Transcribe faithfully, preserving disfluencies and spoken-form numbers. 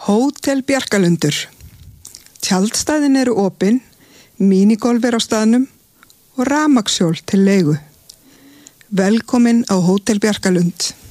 Hótel Bjarkalundur. Tjaldstæðin eru opin, mínigolf er á staðnum og rafmagnshjól til leigu. Velkomin á Hótel Bjarkalund.